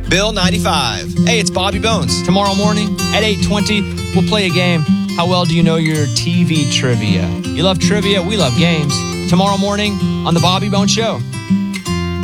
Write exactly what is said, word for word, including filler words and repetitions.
Bill ninety-five. Hey, it's Bobby Bones. Tomorrow morning at eight twenty, we'll play a game. How well do you know your T V trivia? You love trivia, we love games. Tomorrow morning on The Bobby Bones Show.